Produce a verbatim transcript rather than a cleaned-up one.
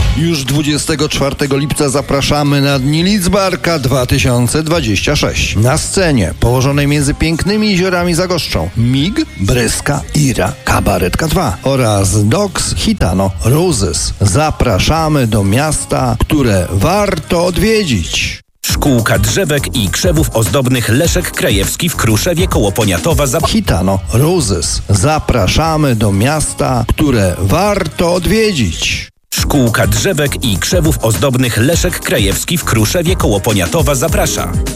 Już dwudziestego czwartego lipca zapraszamy na Dni Lidzbarka dwa tysiące dwudziesty szósty. Na scenie położonej między pięknymi jeziorami zagoszczą Mig, Bryska, Ira, Kabaretka dwa oraz Dogs, Hitano, Roses. Zapraszamy do miasta, które warto odwiedzić. Szkółka drzewek i krzewów ozdobnych Leszek Krajewski w Kruszewie koło Poniatowa za... Hitano, Roses. Zapraszamy do miasta, które warto odwiedzić. Szkółka drzewek i krzewów ozdobnych Leszek Krajewski w Kruszewie koło Poniatowa zaprasza.